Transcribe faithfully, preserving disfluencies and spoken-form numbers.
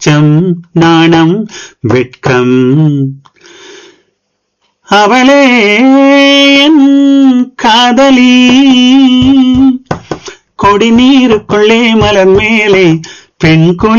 அச்சம் நாணம் வெட்கம் அவளே என் காதலி கொடிநீருக்குள்ளே மலர் மேலே பெண் குளி